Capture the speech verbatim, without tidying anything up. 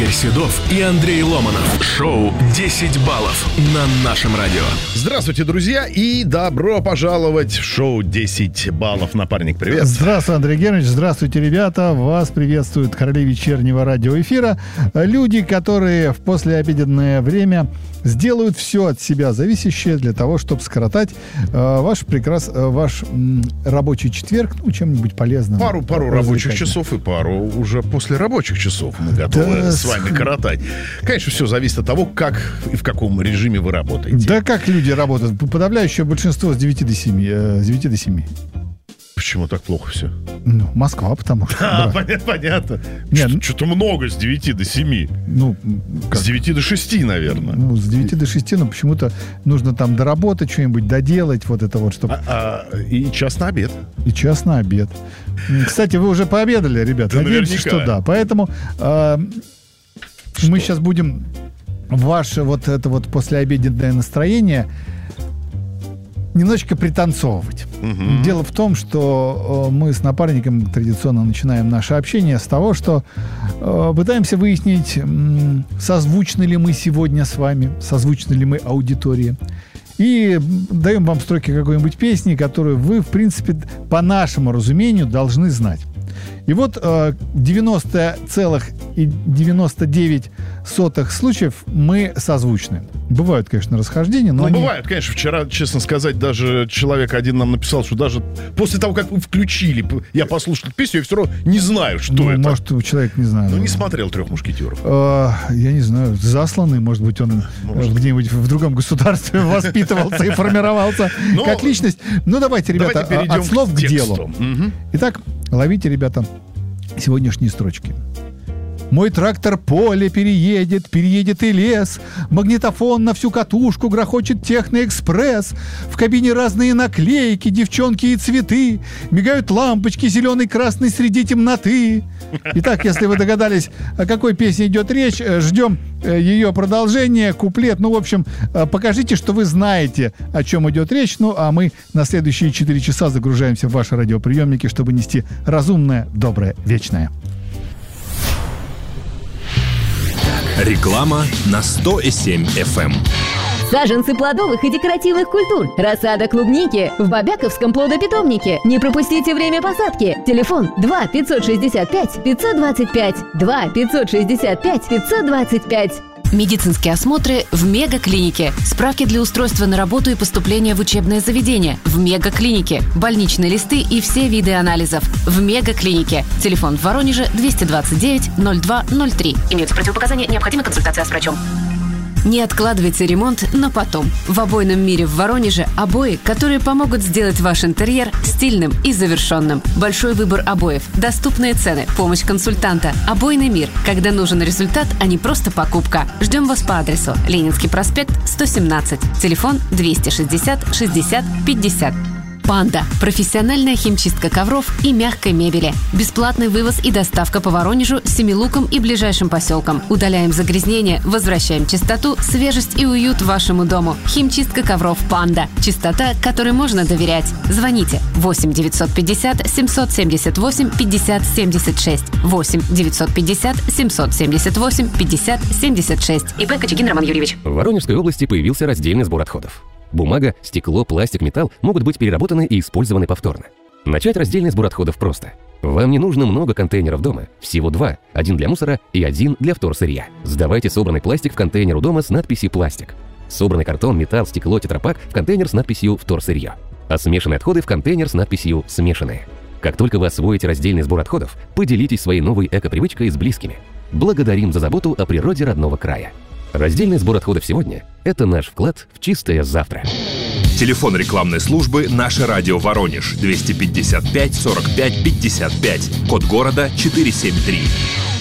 Игорь Седов и Андрей Ломанов. Шоу «десять баллов» на нашем радио. Здравствуйте, друзья, и добро пожаловать в шоу «десять баллов». Напарник, привет. Здравствуй, Андрей Германович. Здравствуйте, ребята. Вас приветствуют короли вечернего радиоэфира. Люди, которые в послеобеденное время сделают все от себя зависящее для того, чтобы скоротать э, ваш прекрас, э, ваш м, рабочий четверг, ну, чем-нибудь полезным. Пару, пару рабочих часов и пару уже после рабочих часов мы готовы да, с вами коротать. Конечно, все зависит от того, как и в каком режиме вы работаете. Да как люди работают? Подавляющее большинство с девяти до семи. Э, с девяти до семи. Почему так плохо все? Ну, Москва, потому что... А, понятно, понятно. Нет, что-то много с девяти до семи. Ну, как? С девяти до шести, наверное. Ну, с девяти до шести, но почему-то нужно там доработать, что-нибудь доделать, вот это вот, чтобы... А, а, и час на обед. И час на обед. Кстати, вы уже пообедали, ребята? Да, надеемся, что да. Поэтому э, мы сейчас будем ваше вот это вот послеобеденное настроение немножечко пританцовывать. Угу. Дело в том, что э, мы с напарником традиционно начинаем наше общение с того, что э, пытаемся выяснить, э, созвучны ли мы сегодня с вами, созвучны ли мы аудитории. И даем вам строки какой-нибудь песни, которую вы, в принципе, по нашему разумению, должны знать. И вот э, девяносто целых девяносто девять сотых случаев мы созвучны. Бывают, конечно, расхождения, но ну, они... бывают, конечно. Вчера, честно сказать, даже человек один нам написал, что даже после того, как вы включили, я послушал эту песню, я все равно не знаю, что ну, это. Может, человек не знаю. Ну, не смотрел «Трех мушкетеров». Э, я не знаю, засланный, может быть, он может. где-нибудь в другом государстве воспитывался и формировался как личность. Ну, давайте, ребята, от слов к делу. Итак, ловите, ребята, сегодняшние строчки. Мой трактор поле переедет, переедет и лес. Магнитофон на всю катушку грохочет техноэкспресс. В кабине разные наклейки, девчонки и цветы. Мигают лампочки зеленый, красный среди темноты. Итак, если вы догадались, о какой песне идет речь, ждем ее продолжение, куплет. Ну, в общем, покажите, что вы знаете, о чем идет речь. Ну, а мы на следующие четыре часа загружаемся в ваши радиоприемники, чтобы нести разумное, доброе, вечное. Реклама на сто семь эф эм. Саженцы плодовых и декоративных культур. Рассада клубники в Бобяковском плодопитомнике. Не пропустите время посадки. Телефон два пятьсот шестьдесят пять пятьсот двадцать пять. два пятьсот шестьдесят пять пятьсот двадцать пять. Медицинские осмотры в Мегаклинике. Справки для устройства на работу и поступления в учебное заведение. В Мегаклинике. Больничные листы и все виды анализов. В Мегаклинике. Телефон в Воронеже двести двадцать девять ноль два ноль три. Имеются противопоказания, необходима консультация с врачом. Не откладывайте ремонт на потом. В обойном мире в Воронеже обои, которые помогут сделать ваш интерьер стильным и завершенным. Большой выбор обоев, доступные цены, помощь консультанта. Обойный мир. Когда нужен результат, а не просто покупка. Ждем вас по адресу Ленинский проспект, сто семнадцать. Телефон двести шестьдесят шестьдесят пятьдесят. «Панда» – профессиональная химчистка ковров и мягкой мебели. Бесплатный вывоз и доставка по Воронежу, Семилукам и ближайшим поселкам. Удаляем загрязнения, возвращаем чистоту, свежесть и уют вашему дому. Химчистка ковров «Панда». Чистота, которой можно доверять. Звоните восемь девятьсот пятьдесят семьсот семьдесят восемь пятьдесят семьдесят шесть. восемь девятьсот пятьдесят семьсот семьдесят восемь пятьдесят семьдесят шесть. ИП Кочегин Роман Юрьевич. В Воронежской области появился раздельный сбор отходов. Бумага, стекло, пластик, металл могут быть переработаны и использованы повторно. Начать раздельный сбор отходов просто. Вам не нужно много контейнеров дома, всего два. Один для мусора и один для вторсырья. Сдавайте собранный пластик в контейнер у дома с надписью «Пластик». Собранный картон, металл, стекло, тетрапак в контейнер с надписью «Вторсырье». А смешанные отходы в контейнер с надписью «Смешанные». Как только вы освоите раздельный сбор отходов, поделитесь своей новой эко-привычкой с близкими. Благодарим за заботу о природе родного края. Раздельный сбор отходов сегодня – это наш вклад в чистое завтра. Телефон рекламной службы «Наше радио Воронеж» двести пятьдесят пять сорок пять пятьдесят пять. Код города четыреста семьдесят три.